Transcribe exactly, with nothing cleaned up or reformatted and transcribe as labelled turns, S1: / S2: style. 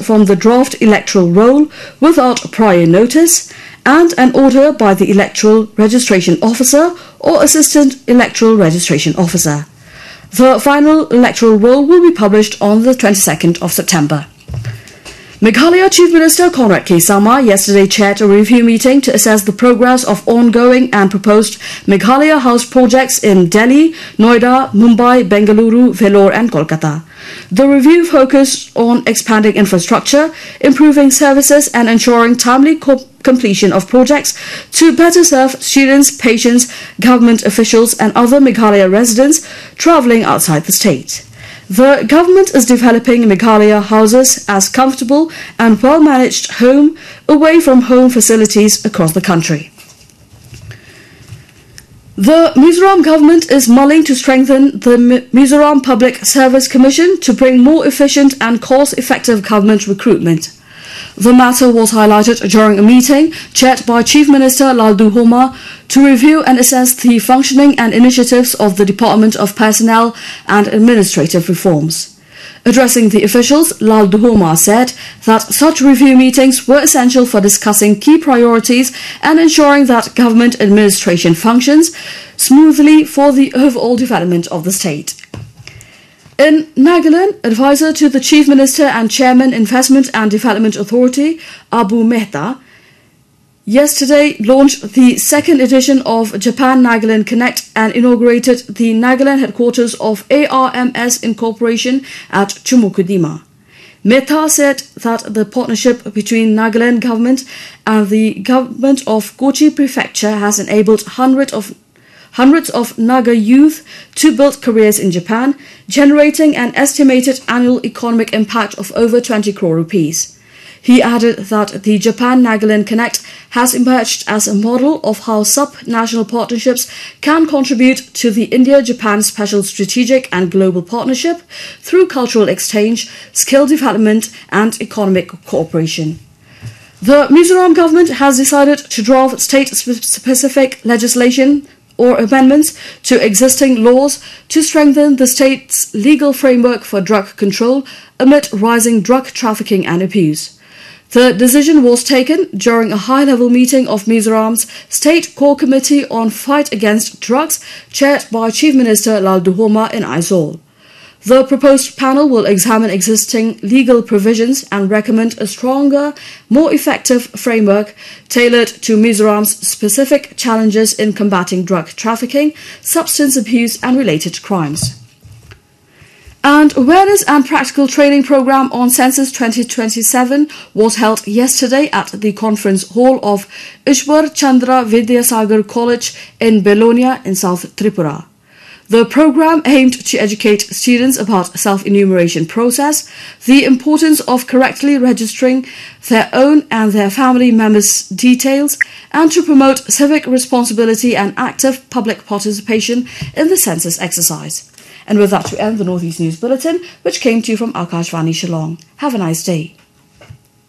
S1: from the draft electoral roll without prior notice, and an order by the Electoral Registration Officer or Assistant Electoral Registration Officer. The final electoral roll will be published on the twenty-second of September. Meghalaya Chief Minister Conrad K. Sangma yesterday chaired a review meeting to assess the progress of ongoing and proposed Meghalaya House projects in Delhi, Noida, Mumbai, Bengaluru, Vellore and Kolkata. The review focused on expanding infrastructure, improving services and ensuring timely co completion of projects to better serve students, patients, government officials and other Meghalaya residents travelling outside the state. The government is developing Meghalaya houses as comfortable and well-managed home away from home facilities across the country. The Mizoram government is mulling to strengthen the Mizoram Public Service Commission to bring more efficient and cost-effective government recruitment. The matter was highlighted during a meeting chaired by Chief Minister Lalduhoma to review and assess the functioning and initiatives of the Department of Personnel and Administrative Reforms. Addressing the officials, Lalduhoma said that such review meetings were essential for discussing key priorities and ensuring that government administration functions smoothly for the overall development of the state. In Nagaland, advisor to the Chief Minister and Chairman Investment and Development Authority, Abu Mehta, yesterday launched the second edition of Japan Nagaland Connect and inaugurated the Nagaland headquarters of A R M S Incorporation at Chumukudima. Mehta said that the partnership between Nagaland government and the government of Kochi Prefecture has enabled hundreds of Hundreds of Naga youth to build careers in Japan, generating an estimated annual economic impact of over twenty crore rupees. He added that the Japan Nagaland Connect has emerged as a model of how sub-national partnerships can contribute to the India-Japan Special Strategic and Global Partnership through cultural exchange, skill development and economic cooperation. The Mizoram government has decided to draft state-specific legislation or amendments to existing laws to strengthen the state's legal framework for drug control amid rising drug trafficking and abuse. The decision was taken during a high-level meeting of Mizoram's State Core Committee on Fight Against Drugs, chaired by Chief Minister Lalduhoma in Aizawl. The proposed panel will examine existing legal provisions and recommend a stronger, more effective framework tailored to Mizoram's specific challenges in combating drug trafficking, substance abuse and related crimes. And awareness and practical training program on Census twenty twenty-seven was held yesterday at the conference hall of Ishwar Chandra Vidyasagar College in Belonia in South Tripura. The program aimed to educate students about self-enumeration process, the importance of correctly registering their own and their family members' details, and to promote civic responsibility and active public participation in the census exercise. And with that, we end the Northeast News Bulletin, which came to you from Akashvani Shillong. Have a nice day.